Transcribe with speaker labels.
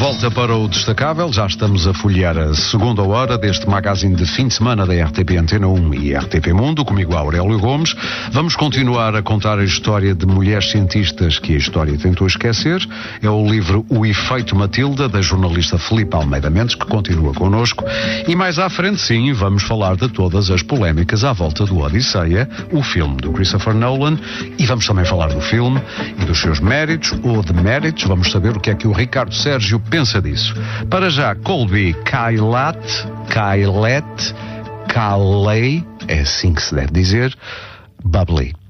Speaker 1: volta para o Destacável, já estamos a folhear a segunda hora deste magazine de fim de semana da RTP Antena 1 e RTP Mundo, comigo Aurélio Gomes. Vamos continuar a contar a história de mulheres cientistas que a história tentou esquecer. É o livro O Efeito Matilda, da jornalista Filipe Almeida Mendes, que continua connosco. E mais à frente, sim, vamos falar de todas as polémicas à volta do Odisseia, o filme do Christopher Nolan, e vamos também falar do filme e dos seus méritos ou deméritos. Vamos saber o que é que o Ricardo Sérgio pensa disso. Para já, Colby Caillat, é assim que se deve dizer, Bubbly.